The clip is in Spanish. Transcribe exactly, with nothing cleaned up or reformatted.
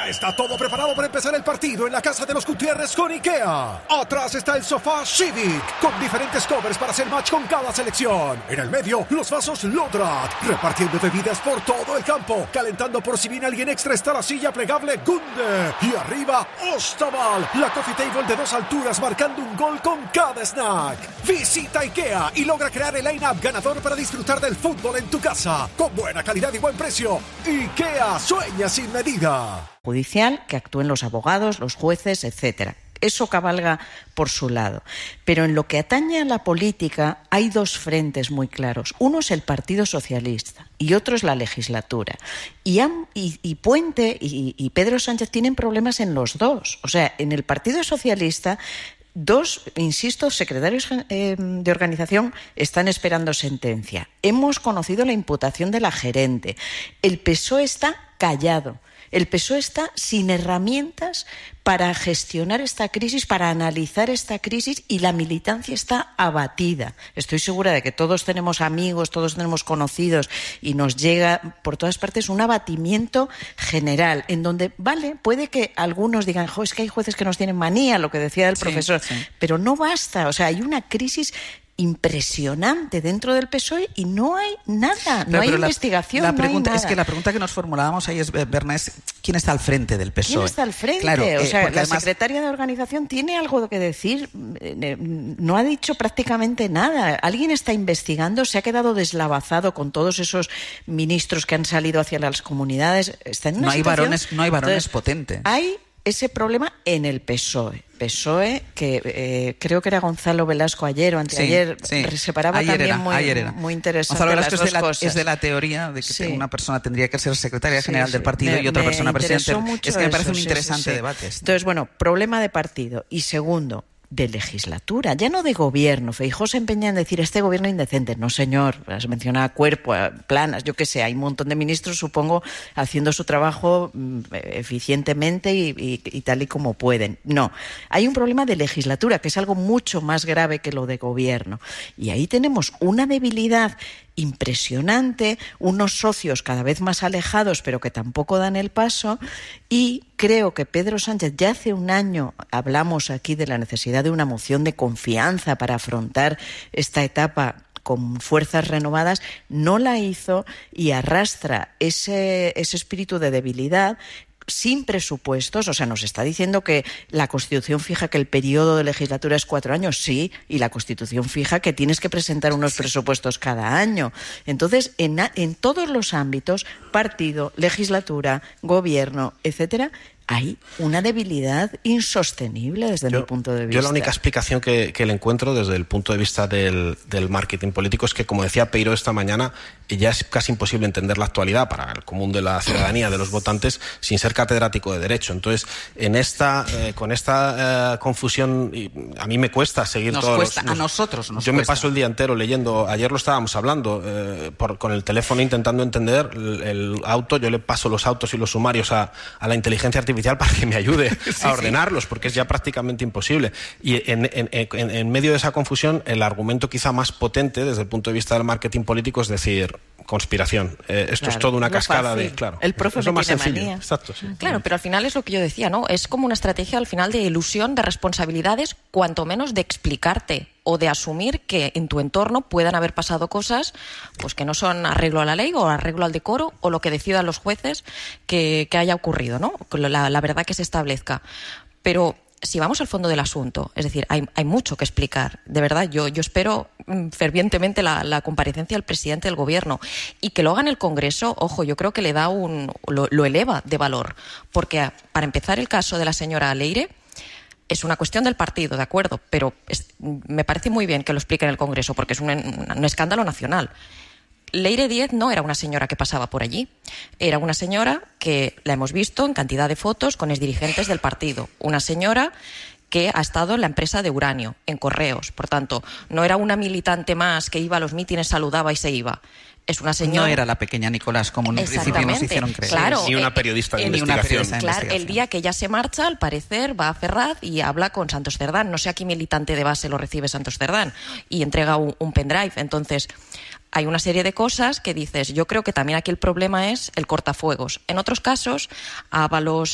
Ya está todo preparado para empezar el partido en la casa de los Gutiérrez con IKEA. Atrás está el sofá Civic, con diferentes covers para hacer match con cada selección. En el medio, los vasos Lodrat, repartiendo bebidas por todo el campo. Calentando por si viene alguien extra está la silla plegable Gunde. Y arriba, Ostaval, la coffee table de dos alturas marcando un gol con cada snack. Visita IKEA y logra crear el line-up ganador para disfrutar del fútbol en tu casa. Con buena calidad y buen precio. IKEA, sueña sin medida. Judicial, que actúen los abogados, los jueces, etcétera. Eso cabalga por su lado. Pero en lo que atañe a la política hay dos frentes muy claros. Uno es el Partido Socialista y otro es la legislatura. Y, han, y, y Puente y, y Pedro Sánchez tienen problemas en los dos. O sea, en el Partido Socialista, dos, insisto, secretarios eh, de organización están esperando sentencia. Hemos conocido la imputación de la gerente. El P S O E está callado. El P S O E está sin herramientas para gestionar esta crisis, para analizar esta crisis, y la militancia está abatida. Estoy segura de que todos tenemos amigos, todos tenemos conocidos y nos llega por todas partes un abatimiento general en donde, vale, puede que algunos digan, jo, es que hay jueces que nos tienen manía, lo que decía el sí, profesor, sí. Pero no basta. O sea, hay una crisis impresionante dentro del P S O E y no hay nada, no pero, hay pero investigación, la, la pregunta, no hay nada. Es que la pregunta que nos formulábamos ahí es, Berna, es ¿quién está al frente del P S O E? ¿Quién está al frente? Claro, o sea, eh, la además... secretaria de organización tiene algo que decir, no ha dicho prácticamente nada. Alguien está investigando, se ha quedado deslavazado con todos esos ministros que han salido hacia las comunidades. Está en una no hay situación... varones, no hay varones Entonces, potentes. Hay ese problema en el P S O E. P S O E, que eh, creo que era Gonzalo Velasco ayer o anteayer, sí, sí. separaba ayer también era, muy, ayer era. muy interesante Gonzalo Velasco las es, de dos la, cosas. es de la teoría de que sí. una persona tendría que ser secretaria sí, general sí. del partido me, y otra me persona presidente. Es que me parece eso, un interesante sí, sí, sí. debate. Este. Entonces, bueno, problema de partido. Y segundo, de legislatura, ya no de gobierno. Feijóo se empeña en decir este gobierno indecente. No, señor, se menciona cuerpo, planas, yo qué sé, hay un montón de ministros, supongo, haciendo su trabajo eficientemente y, y, y tal y como pueden. No, hay un problema de legislatura, que es algo mucho más grave que lo de gobierno. Y ahí tenemos una debilidad impresionante, unos socios cada vez más alejados, pero que tampoco dan el paso, y creo que Pedro Sánchez, ya hace un año hablamos aquí de la necesidad de una moción de confianza para afrontar esta etapa con fuerzas renovadas, no la hizo y arrastra ese, ese espíritu de debilidad sin presupuestos. O sea, nos está diciendo que la Constitución fija que el periodo de legislatura es cuatro años, sí, y la Constitución fija que tienes que presentar unos presupuestos cada año. Entonces, en, en todos los ámbitos, partido, legislatura, gobierno, etcétera, hay una debilidad insostenible desde yo, mi punto de vista. Yo la única explicación que, que le encuentro desde el punto de vista del, del marketing político es que, como decía Peiro esta mañana, ya es casi imposible entender la actualidad para el común de la ciudadanía, de los votantes, sin ser catedrático de Derecho. Entonces, en esta, eh, con esta eh, confusión, y a mí me cuesta seguir nos todos cuesta, los, a nosotros nos Yo cuesta. me paso el día entero leyendo, ayer lo estábamos hablando, eh, por, con el teléfono intentando entender el, el auto, yo le paso los autos y los sumarios a, a la inteligencia artificial para que me ayude sí, a ordenarlos, porque es ya prácticamente imposible. Y en, en, en, en medio de esa confusión, el argumento quizá más potente desde el punto de vista del marketing político es decir, conspiración. Eh, esto claro, es toda una no cascada fácil. de... Claro, el profe es lo me más tiene sencillo. manía. Exacto, sí. Claro, pero al final es lo que yo decía, ¿no? Es como una estrategia al final de ilusión, de responsabilidades, cuanto menos de explicarte o de asumir que en tu entorno puedan haber pasado cosas pues que no son arreglo a la ley o arreglo al decoro o lo que decidan los jueces que, que haya ocurrido, ¿no? La, la verdad que se establezca. Pero si vamos al fondo del asunto, es decir, hay, hay mucho que explicar. De verdad, yo, yo espero fervientemente la, la comparecencia del presidente del Gobierno y que lo haga en el Congreso. Ojo, yo creo que le da un, lo, lo eleva de valor. Porque, para empezar, el caso de la señora Leire es una cuestión del partido, de acuerdo, pero es, me parece muy bien que lo explique en el Congreso porque es un, un escándalo nacional. Leire Díez no era una señora que pasaba por allí, era una señora que la hemos visto en cantidad de fotos con exdirigentes del partido, una señora que ha estado en la empresa de uranio, en Correos, por tanto, no era una militante más que iba a los mítines, saludaba y se iba. Es una señora... No era la pequeña Nicolás, como en un principio nos hicieron creer. Claro, ni una periodista de el, investigación. Una claro, investigación. El día que ella se marcha, al parecer, va a Ferraz y habla con Santos Cerdán. No sé a qué militante de base lo recibe Santos Cerdán y entrega un, un pendrive. Entonces, hay una serie de cosas que dices, yo creo que también aquí el problema es el cortafuegos. En otros casos, Ábalos,